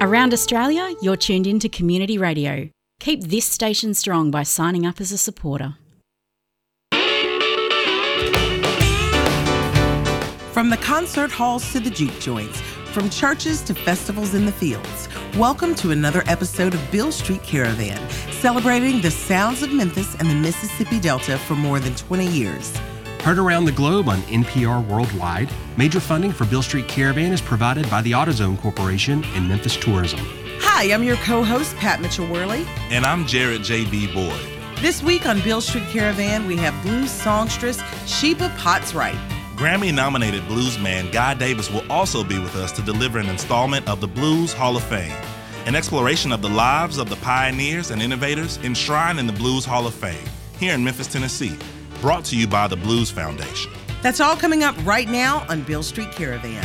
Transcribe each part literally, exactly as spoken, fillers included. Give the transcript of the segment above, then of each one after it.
Around Australia, you're tuned in to Community Radio. Keep this station strong by signing up as a supporter. From the concert halls to the juke joints, from churches to festivals in the fields, welcome to another episode of Beale Street Caravan, celebrating the sounds of Memphis and the Mississippi Delta for more than twenty years. Heard around the globe on N P R Worldwide, major funding for Beale Street Caravan is provided by the AutoZone Corporation and Memphis Tourism. Hi, I'm your co-host, Pat Mitchell-Worley. And I'm Jared J B. Boyd. This week on Beale Street Caravan, we have blues songstress Sheba Potts Wright. Grammy-nominated bluesman Guy Davis will also be with us to deliver an installment of the Blues Hall of Fame, an exploration of the lives of the pioneers and innovators enshrined in the Blues Hall of Fame, here in Memphis, Tennessee, brought to you by the Blues Foundation. That's all coming up right now on Beale Street Caravan.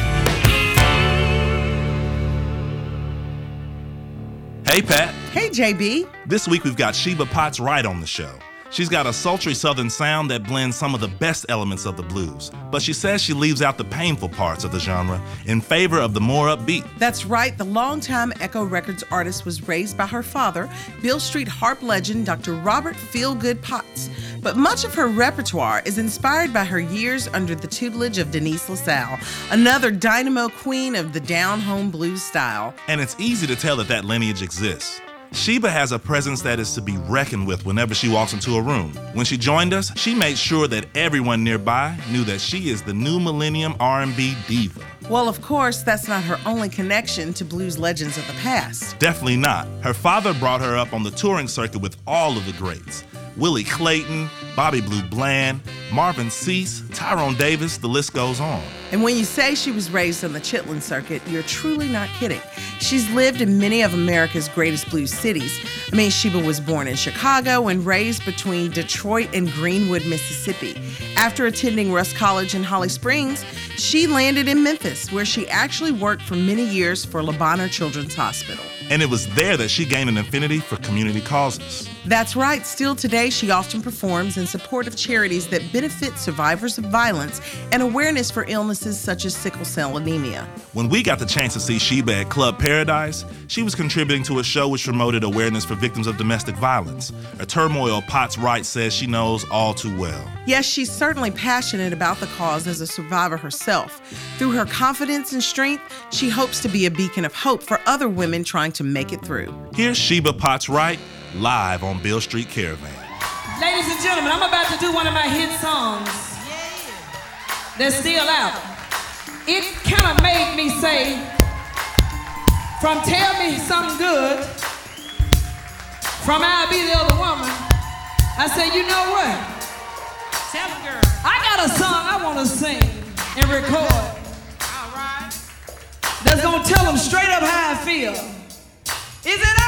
Hey, Pat. Hey, J B. This week we've got Sheba Potts Wright on the show. She's got a sultry southern sound that blends some of the best elements of the blues, but she says she leaves out the painful parts of the genre in favor of the more upbeat. That's right. The longtime Echo Records artist was raised by her father, Beale Street harp legend Doctor Robert Feelgood Potts. But much of her repertoire is inspired by her years under the tutelage of Denise LaSalle, another dynamo queen of the down-home blues style. And it's easy to tell that that lineage exists. Sheba has a presence that is to be reckoned with whenever she walks into a room. When she joined us, she made sure that everyone nearby knew that she is the new millennium R and B diva. Well, of course, that's not her only connection to blues legends of the past. Definitely not. Her father brought her up on the touring circuit with all of the greats. Willie Clayton, Bobby Blue Bland, Marvin Cease, Tyrone Davis, the list goes on. And when you say she was raised on the Chitlin circuit, you're truly not kidding. She's lived in many of America's greatest blues cities. I mean, Sheba was born in Chicago and raised between Detroit and Greenwood, Mississippi. After attending Russ College in Holly Springs, she landed in Memphis, where she actually worked for many years for Le Bonheur Children's Hospital. And it was there that she gained an affinity for community causes. That's right. Still today, she often performs in support of charities that benefit survivors of violence and awareness for illnesses such as sickle cell anemia. When we got the chance to see Sheba at Club Paradise, she was contributing to a show which promoted awareness for victims of domestic violence, a turmoil Potts Wright says she knows all too well. Yes, she's certainly passionate about the cause as a survivor herself. Through her confidence and strength, she hopes to be a beacon of hope for other women trying to make it through. Here's Sheba Potts Wright, live on Beale Street Caravan. Ladies and gentlemen, I'm about to do one of my hit songs that's still out. It kind of made me say, from Tell Me Something Good, from I'll Be the Other Woman, I said, you know what? Tell me, girl. I got a song I want to sing and record. All right. That's going to tell them straight up how I feel. Is it